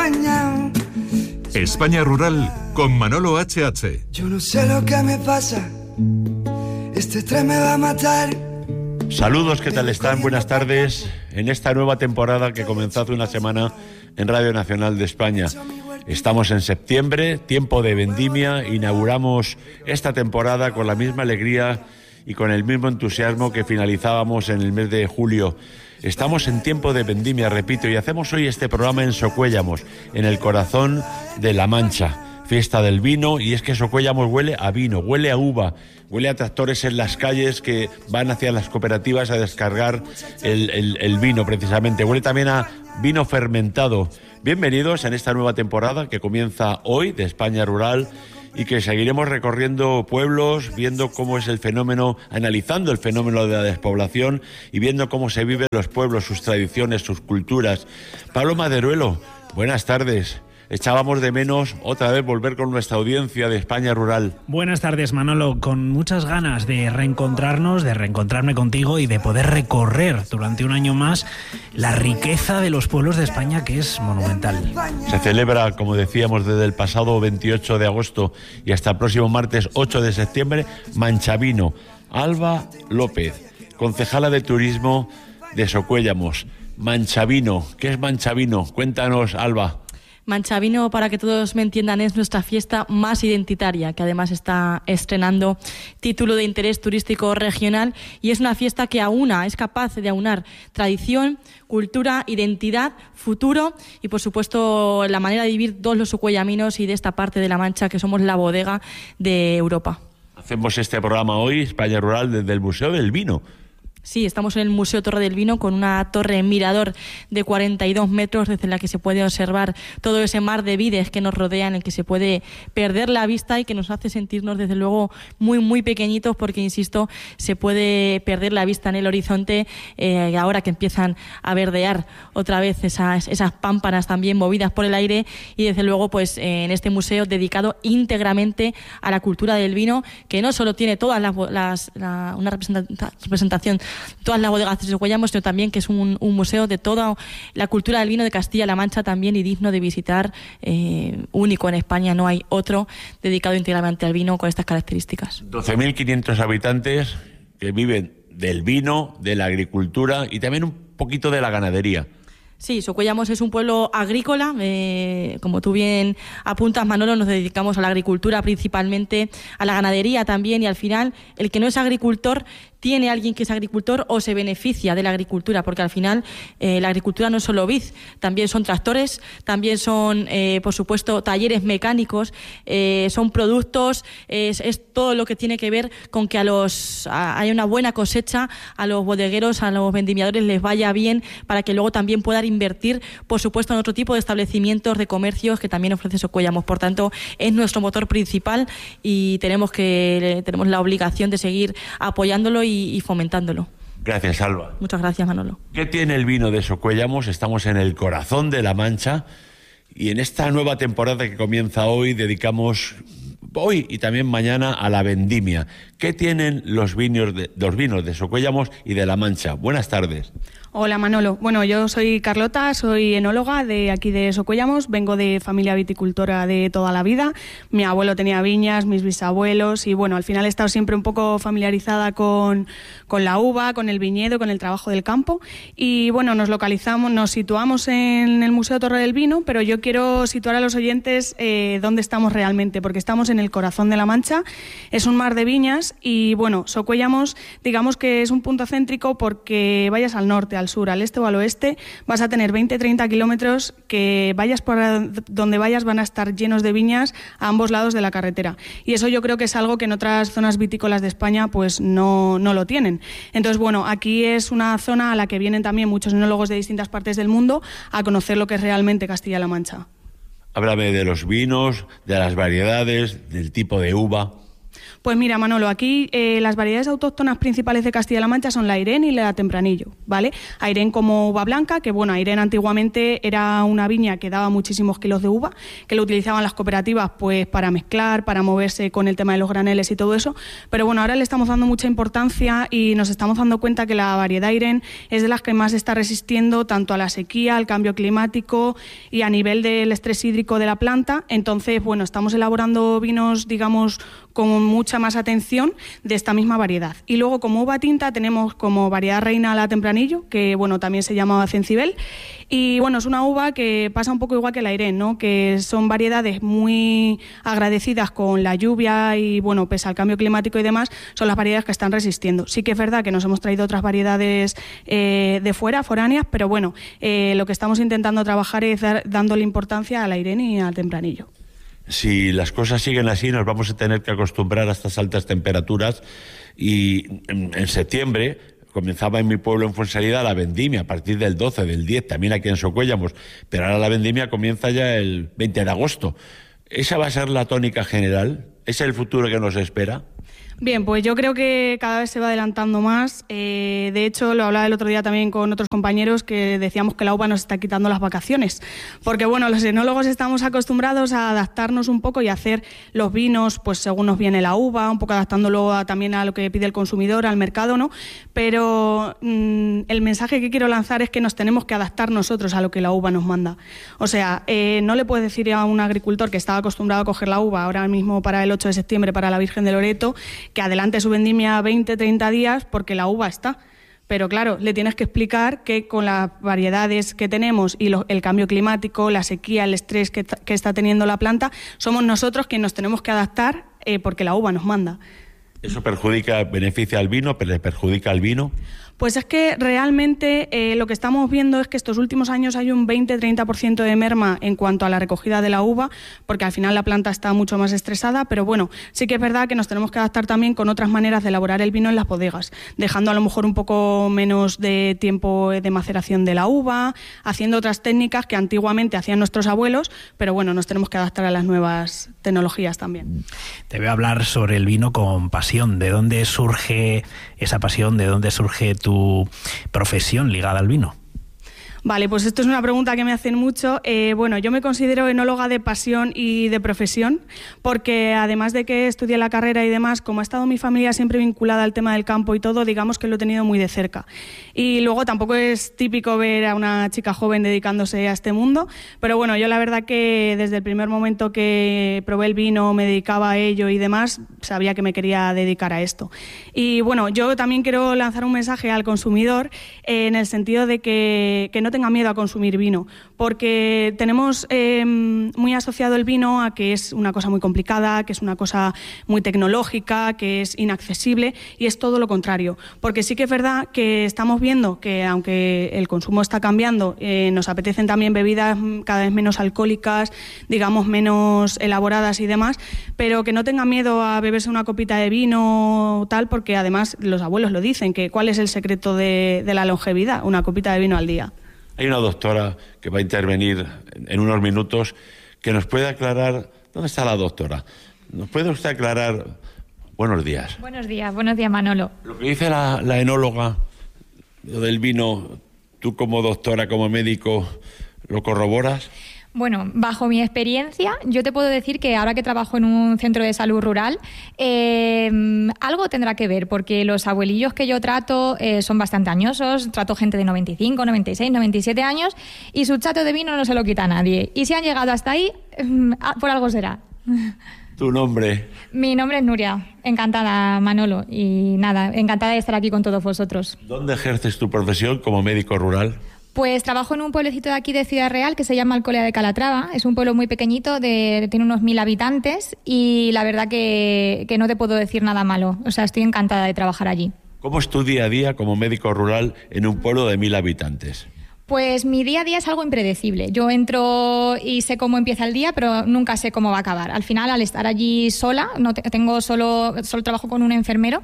engañado. España Rural con Manolo HH. Yo no sé lo que me pasa, este tren me va a matar. Saludos, ¿qué tal están? Buenas tardes. En esta nueva temporada que comenzó hace una semana en Radio Nacional de España. Estamos en septiembre, tiempo de vendimia. Inauguramos esta temporada con la misma alegría y con el mismo entusiasmo que finalizábamos en el mes de julio. Estamos en tiempo de vendimia, repito, y hacemos hoy este programa en Socuéllamos, en el corazón de La Mancha, fiesta del vino. Y es que Socuéllamos huele a vino, huele a uva, huele a tractores en las calles que van hacia las cooperativas a descargar el vino precisamente. Huele también a vino fermentado. Bienvenidos en esta nueva temporada que comienza hoy de España Rural y que seguiremos recorriendo pueblos, viendo cómo es el fenómeno, analizando el fenómeno de la despoblación y viendo cómo se viven los pueblos, sus tradiciones, sus culturas. Pablo Maderuelo, buenas tardes. Echábamos de menos otra vez volver con nuestra audiencia de España Rural. Buenas tardes, Manolo. Con muchas ganas de reencontrarnos, de reencontrarme contigo y de poder recorrer durante un año más la riqueza de los pueblos de España, que es monumental. Se celebra, como decíamos, desde el pasado 28 de agosto y hasta el próximo martes 8 de septiembre, Manchavino. Alba López, concejala de Turismo de Socuéllamos. Manchavino, ¿qué es Manchavino? Cuéntanos, Alba. Manchavino, para que todos me entiendan, es nuestra fiesta más identitaria, que además está estrenando título de interés turístico regional, y es una fiesta que es capaz de aunar tradición, cultura, identidad, futuro y, por supuesto, la manera de vivir todos los socuellaminos y de esta parte de La Mancha, que somos la bodega de Europa. Hacemos este programa hoy, España Rural, desde el Museo del Vino. Sí, estamos en el Museo Torre del Vino con una torre mirador de 42 metros desde la que se puede observar todo ese mar de vides que nos rodean, en el que se puede perder la vista y que nos hace sentirnos desde luego muy, muy pequeñitos porque, insisto, se puede perder la vista en el horizonte ahora que empiezan a verdear otra vez esas pámpanas también movidas por el aire, y desde luego pues en este museo dedicado íntegramente a la cultura del vino, que no solo tiene todas una representación todas las bodegas de Socuéllamos, sino también que es un museo de toda la cultura del vino de Castilla-La Mancha también, y digno de visitar, único en España. No hay otro dedicado íntegramente al vino con estas características. 12.500 habitantes que viven del vino, de la agricultura y también un poquito de la ganadería. Sí, Socuéllamos es un pueblo agrícola, como tú bien apuntas, Manolo, nos dedicamos a la agricultura principalmente, a la ganadería también, y al final el que no es agricultor tiene alguien que es agricultor o se beneficia de la agricultura, porque al final la agricultura no es solo vid, también son tractores, también son, por supuesto, talleres mecánicos, son productos, es todo lo que tiene que ver con que haya una buena cosecha, a los bodegueros, a los vendimiadores les vaya bien, para que luego también puedan invertir, por supuesto, en otro tipo de establecimientos, de comercios que también ofrece Socuéllamos. Por tanto, es nuestro motor principal y tenemos la obligación de seguir apoyándolo y fomentándolo. Gracias, Alba. Muchas gracias, Manolo. ¿Qué tiene el vino de Socuéllamos? Estamos en el corazón de La Mancha y en esta nueva temporada que comienza hoy dedicamos hoy y también mañana a la vendimia. ¿Qué tienen los vinos de Socuéllamos y de La Mancha? Buenas tardes. Hola, Manolo. Bueno, yo soy Carlota, soy enóloga de aquí de Socuéllamos, vengo de familia viticultora de toda la vida. Mi abuelo tenía viñas, mis bisabuelos, y bueno, al final he estado siempre un poco familiarizada con la uva, con el viñedo, con el trabajo del campo. Y bueno, nos situamos en el Museo Torre del Vino, pero yo quiero situar a los oyentes dónde estamos realmente, porque estamos en el corazón de La Mancha, es un mar de viñas y bueno, Socuéllamos, digamos que es un punto céntrico porque vayas al norte, al sur, al este o al oeste, vas a tener 20-30 kilómetros que vayas por donde vayas van a estar llenos de viñas a ambos lados de la carretera. Y eso yo creo que es algo que en otras zonas vitícolas de España pues no lo tienen. Entonces, bueno, aquí es una zona a la que vienen también muchos enólogos de distintas partes del mundo a conocer lo que es realmente Castilla-La Mancha. Háblame de los vinos, de las variedades, del tipo de uva. Pues mira, Manolo, aquí las variedades autóctonas principales de Castilla-La Mancha son la Airén y la Tempranillo, ¿vale? Airén como uva blanca, que bueno, Airén antiguamente era una viña que daba muchísimos kilos de uva, que lo utilizaban las cooperativas pues para mezclar, para moverse con el tema de los graneles y todo eso, pero bueno, ahora le estamos dando mucha importancia y nos estamos dando cuenta que la variedad Airén es de las que más está resistiendo tanto a la sequía, al cambio climático y a nivel del estrés hídrico de la planta. Entonces, bueno, estamos elaborando vinos, digamos, con mucha más atención de esta misma variedad. Y luego, como uva tinta, tenemos como variedad reina la Tempranillo, que bueno, también se llama Cencibel. Y bueno, es una uva que pasa un poco igual que la Airén, ¿no? Que son variedades muy agradecidas con la lluvia y bueno, pese al cambio climático y demás, son las variedades que están resistiendo. Sí que es verdad que nos hemos traído otras variedades de fuera, foráneas, pero bueno, lo que estamos intentando trabajar es dándole importancia a la Airén y al Tempranillo. Si las cosas siguen así, nos vamos a tener que acostumbrar a estas altas temperaturas y en septiembre comenzaba en mi pueblo, en Fuensalida, la vendimia a partir del 12, del 10, también aquí en Socuéllamos, pero ahora la vendimia comienza ya el 20 de agosto. ¿Esa va a ser la tónica general? ¿Es el futuro que nos espera? Bien, pues yo creo que cada vez se va adelantando más. De hecho, lo hablaba el otro día también con otros compañeros que decíamos que la uva nos está quitando las vacaciones. Porque bueno, los enólogos estamos acostumbrados a adaptarnos un poco y a hacer los vinos pues según nos viene la uva, un poco adaptándolo también a lo que pide el consumidor, al mercado, ¿no? Pero el mensaje que quiero lanzar es que nos tenemos que adaptar nosotros a lo que la uva nos manda. O sea, no le puedes decir a un agricultor que estaba acostumbrado a coger la uva ahora mismo para el 8 de septiembre para la Virgen de Loreto, que adelante su vendimia 20, 30 días porque la uva está. Pero claro, le tienes que explicar que con las variedades que tenemos y el cambio climático, la sequía, el estrés que está teniendo la planta, somos nosotros quienes nos tenemos que adaptar porque la uva nos manda. ¿Eso beneficia al vino, pero le perjudica al vino? Pues es que realmente lo que estamos viendo es que estos últimos años hay un 20-30% de merma en cuanto a la recogida de la uva, porque al final la planta está mucho más estresada, pero bueno, sí que es verdad que nos tenemos que adaptar también con otras maneras de elaborar el vino en las bodegas, dejando a lo mejor un poco menos de tiempo de maceración de la uva, haciendo otras técnicas que antiguamente hacían nuestros abuelos, pero bueno, nos tenemos que adaptar a las nuevas tecnologías también. Te voy a hablar sobre el vino con pasión. ¿De dónde surge esa pasión? ¿De dónde surge tu profesión ligada al vino? Vale, pues esto es una pregunta que me hacen mucho. Bueno, yo me considero enóloga de pasión y de profesión, porque además de que estudié la carrera y demás, como ha estado mi familia siempre vinculada al tema del campo y todo, digamos que lo he tenido muy de cerca. Y luego tampoco es típico ver a una chica joven dedicándose a este mundo, pero bueno, yo la verdad que desde el primer momento que probé el vino, me dedicaba a ello y demás, sabía que me quería dedicar a esto. Y bueno, yo también quiero lanzar un mensaje al consumidor en el sentido de que no tenga miedo a consumir vino, porque tenemos muy asociado el vino a que es una cosa muy complicada, que es una cosa muy tecnológica, que es inaccesible, y es todo lo contrario, porque sí que es verdad que estamos viendo que aunque el consumo está cambiando, nos apetecen también bebidas cada vez menos alcohólicas, digamos menos elaboradas y demás, pero que no tengan miedo a beberse una copita de vino tal, porque además los abuelos lo dicen, que cuál es el secreto de la longevidad, una copita de vino al día. Hay una doctora que va a intervenir en unos minutos que nos puede aclarar. ¿Dónde está la doctora? ¿Nos puede usted aclarar? Buenos días. Buenos días, Manolo. Lo que dice la enóloga, lo del vino, tú como doctora, como médico, ¿lo corroboras? Bueno, bajo mi experiencia, yo te puedo decir que ahora que trabajo en un centro de salud rural, algo tendrá que ver, porque los abuelillos que yo trato son bastante añosos, trato gente de 95, 96, 97 años, y su chato de vino no se lo quita a nadie. Y si han llegado hasta ahí, por algo será. ¿Tu nombre? Mi nombre es Nuria. Encantada, Manolo. Y nada, encantada de estar aquí con todos vosotros. ¿Dónde ejerces tu profesión como médico rural? Pues trabajo en un pueblecito de aquí de Ciudad Real que se llama Alcolea de Calatrava. Es un pueblo muy pequeñito, tiene unos 1000 habitantes y la verdad que no te puedo decir nada malo. O sea, estoy encantada de trabajar allí. ¿Cómo es tu día a día como médico rural en un pueblo de 1000 habitantes? Pues mi día a día es algo impredecible. Yo entro y sé cómo empieza el día, pero nunca sé cómo va a acabar. Al final, al estar allí sola, no tengo solo trabajo con un enfermero,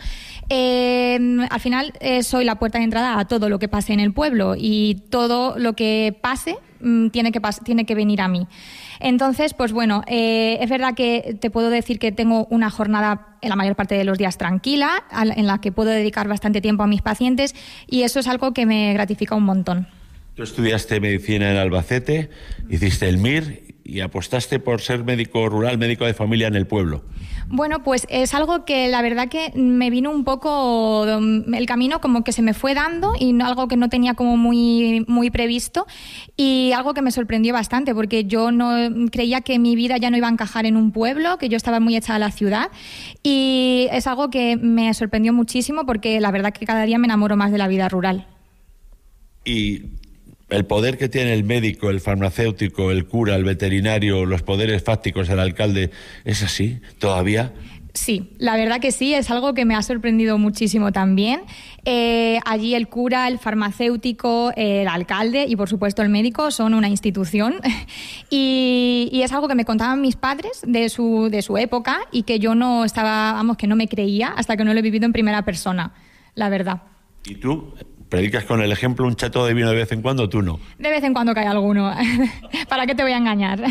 al final soy la puerta de entrada a todo lo que pase en el pueblo y todo lo que pase tiene que venir a mí. Entonces, pues bueno, es verdad que te puedo decir que tengo una jornada en la mayor parte de los días tranquila, en la que puedo dedicar bastante tiempo a mis pacientes, y eso es algo que me gratifica un montón. Tú estudiaste medicina en Albacete, hiciste el MIR y apostaste por ser médico rural, médico de familia en el pueblo. Bueno, pues es algo que la verdad que me vino un poco, el camino como que se me fue dando y algo que no tenía como muy, muy previsto, y algo que me sorprendió bastante porque yo no creía que mi vida ya no iba a encajar en un pueblo, que yo estaba muy hecha a la ciudad, y es algo que me sorprendió muchísimo porque la verdad que cada día me enamoro más de la vida rural. Y el poder que tiene el médico, el farmacéutico, el cura, el veterinario, los poderes fácticos, el alcalde, ¿es así todavía? Sí, la verdad que sí, es algo que me ha sorprendido muchísimo también. Allí el cura, el farmacéutico, el alcalde y por supuesto el médico son una institución y es algo que me contaban mis padres de su época y que yo no estaba, que no me creía hasta que no lo he vivido en primera persona, la verdad. ¿Y tú? ¿Predicas con el ejemplo un chato de vino de vez en cuando? ¿Tú no? De vez en cuando cae alguno. ¿Para qué te voy a engañar?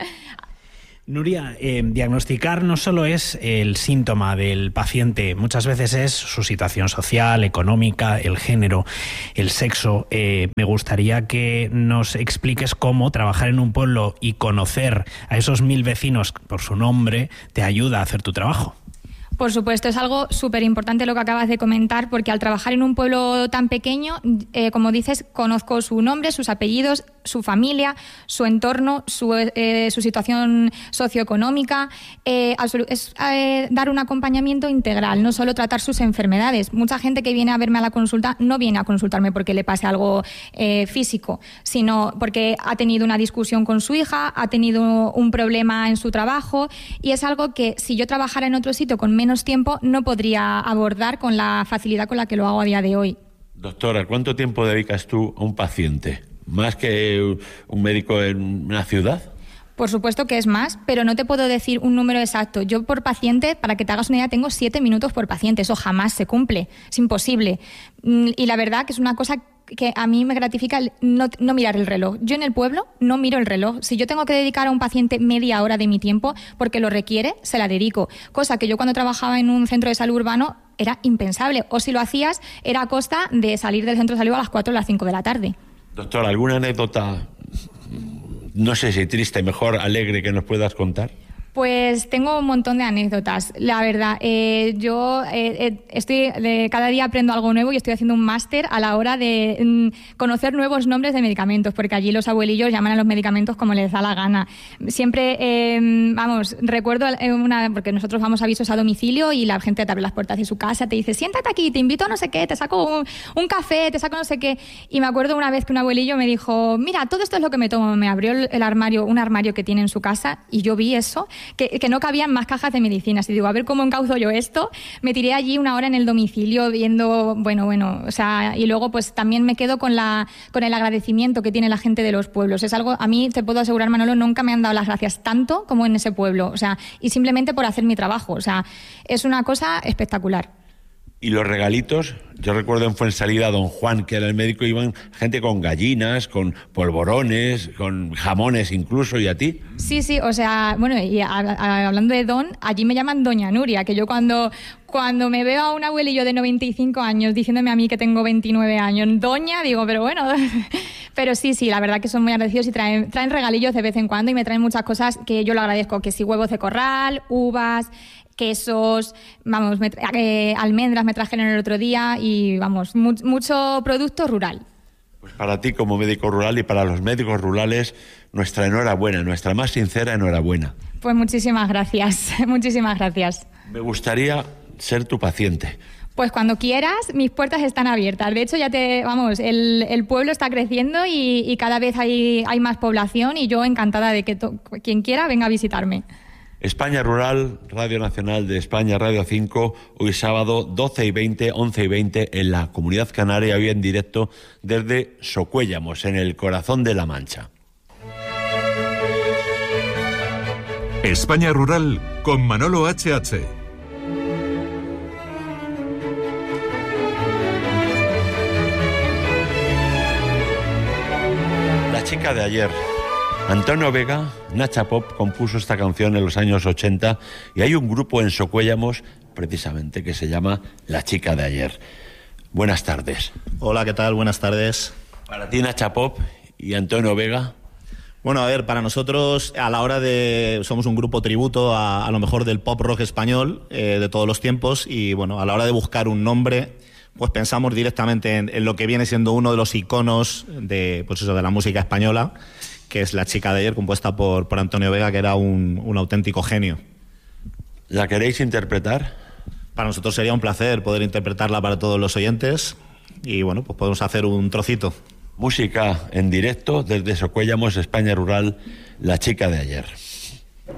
Nuria, diagnosticar no solo es el síntoma del paciente, muchas veces es su situación social, económica, el género, el sexo. Me gustaría que nos expliques cómo trabajar en un pueblo y conocer a esos 1000 vecinos por su nombre te ayuda a hacer tu trabajo. Por supuesto, es algo súper importante lo que acabas de comentar, porque al trabajar en un pueblo tan pequeño, como dices, conozco su nombre, sus apellidos, su familia, su entorno, su situación socioeconómica. Es dar un acompañamiento integral, no solo tratar sus enfermedades. Mucha gente que viene a verme a la consulta no viene a consultarme porque le pase algo físico, sino porque ha tenido una discusión con su hija, ha tenido un problema en su trabajo, y es algo que si yo trabajara en otro sitio con menos tiempo no podría abordar con la facilidad con la que lo hago a día de hoy. Doctora, ¿cuánto tiempo dedicas tú a un paciente? ¿Más que un médico en una ciudad? Por supuesto que es más, pero no te puedo decir un número exacto. Yo por paciente, para que te hagas una idea, tengo 7 minutos por paciente. Eso jamás se cumple, es imposible. Y la verdad que es una cosa que a mí me gratifica no mirar el reloj. Yo en el pueblo no miro el reloj. Si yo tengo que dedicar a un paciente media hora de mi tiempo porque lo requiere, se la dedico. Cosa que yo cuando trabajaba en un centro de salud urbano era impensable. O si lo hacías, era a costa de salir del centro de salud a las 4 o las 5 de la tarde. Doctor, ¿alguna anécdota, no sé si triste, mejor alegre, que nos puedas contar? Pues tengo un montón de anécdotas, la verdad. Yo cada día aprendo algo nuevo y estoy haciendo un máster a la hora de conocer nuevos nombres de medicamentos, porque allí los abuelillos llaman a los medicamentos como les da la gana. Siempre, recuerdo porque nosotros vamos a avisos a domicilio y la gente te abre las puertas de su casa, te dice, siéntate aquí, te invito a no sé qué, te saco un café, te saco no sé qué. Y me acuerdo una vez que un abuelillo me dijo, mira, todo esto es lo que me tomo. Me abrió un armario que tiene en su casa y yo vi eso, que no cabían más cajas de medicinas. Y digo, a ver cómo encauzo yo esto. Me tiré allí una hora en el domicilio viendo, y luego pues también me quedo con el agradecimiento que tiene la gente de los pueblos. Es algo, a mí te puedo asegurar, Manolo, nunca me han dado las gracias tanto como en ese pueblo. Y simplemente por hacer mi trabajo. Es una cosa espectacular. Y los regalitos, yo recuerdo en Fuensalida, don Juan, que era el médico, iban gente con gallinas, con polvorones, con jamones incluso, ¿y a ti? Sí, y hablando de don, allí me llaman doña Nuria, que yo cuando me veo a un abuelillo de 95 años diciéndome a mí que tengo 29 años, doña, digo, pero bueno, pero sí, la verdad que son muy agradecidos y traen regalillos de vez en cuando y me traen muchas cosas que yo lo agradezco, que si huevos de corral, uvas, quesos, almendras me trajeron el otro día y mucho producto rural. Pues para ti como médico rural y para los médicos rurales, nuestra enhorabuena, nuestra más sincera enhorabuena. Pues muchísimas gracias, muchísimas gracias. Me gustaría ser tu paciente. Pues cuando quieras, mis puertas están abiertas. De hecho, el pueblo está creciendo y cada vez hay más población y yo encantada de que quien quiera venga a visitarme. España Rural, Radio Nacional de España, Radio 5, hoy sábado 12:20, 11:20 en la Comunidad Canaria, hoy en directo desde Socuéllamos, en el corazón de La Mancha. España Rural con Manolo H.H. La chica chica de ayer. Antonio Vega, Nacha Pop, compuso esta canción en los años 80 y hay un grupo en Socuéllamos, precisamente, que se llama La Chica de Ayer. Buenas tardes. Hola, ¿qué tal? Buenas tardes. Para ti, Nacha Pop y Antonio Vega. Bueno, a ver, para nosotros, a la hora de... Somos un grupo tributo a lo mejor del pop rock español de todos los tiempos y, bueno, a la hora de buscar un nombre, pues pensamos directamente en lo que viene siendo uno de los iconos de, pues eso, de la música española, que es La Chica de Ayer, compuesta por Antonio Vega, que era un auténtico genio. ¿La queréis interpretar? Para nosotros sería un placer poder interpretarla para todos los oyentes y, bueno, pues podemos hacer un trocito. Música en directo desde Socuéllamos, España Rural, La Chica de Ayer.